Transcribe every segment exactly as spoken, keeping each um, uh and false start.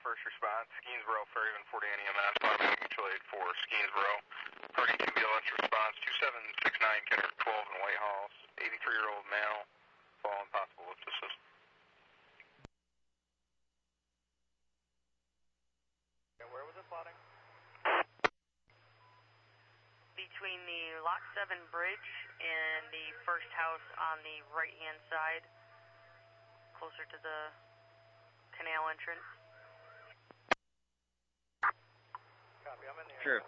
first response, Skeensboro, Fairhaven, Fort Annie, M S, automatic mutual aid for Skeensboro. Party two B L S response, two seven six nine, Kenner twelve in Whitehall, eighty-three-year-old male, fallen possible lift assist. And where was it plotting? Between the Lot seven bridge and the first house on the right-hand side, closer to the canal entrance. Copy, I'm in the Sure.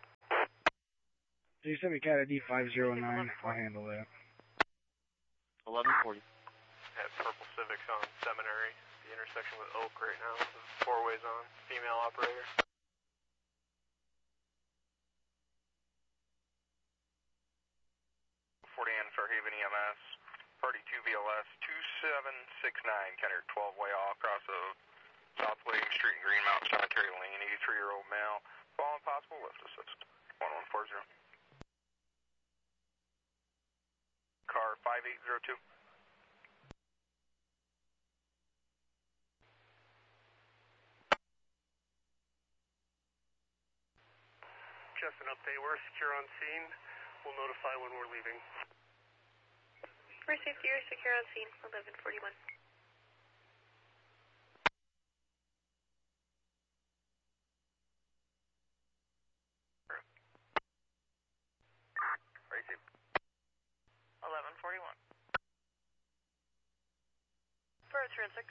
You send me cat I D five zero nine, I'll handle that. eleven forty. At Purple Civics on Seminary, the intersection with Oak right now. The four ways on, female operator. Fort Ann, Fairhaven, E M S, Party two B L S, two seven six nine, Kenner twelve way all across the South William Street and Green Mountain Cemetery Lane, eighty-three-year-old male, fallen possible lift assist, one one four zero. Car five eight zero two. Just an update, we're secure on scene. We'll notify when we're leaving. For safety, you're secure on scene, eleven forty-one. eleven forty-one. For three and six.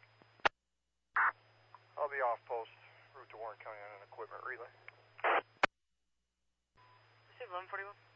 I'll be off post, route to Warren County on an equipment relay. eleven forty-one.